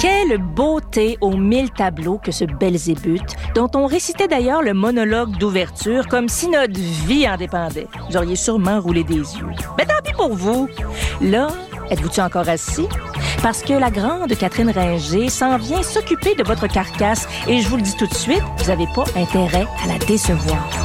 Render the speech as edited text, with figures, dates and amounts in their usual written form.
Quelle beauté aux 1000 tableaux que ce Belzébuth, dont on récitait d'ailleurs le monologue d'ouverture comme si notre vie en dépendait. Vous auriez sûrement roulé des yeux. Mais tant pis pour vous. Là, êtes-vous-tu encore assis? Parce que la grande Catherine Ringer s'en vient s'occuper de votre carcasse et je vous le dis tout de suite, vous n'avez pas intérêt à la décevoir.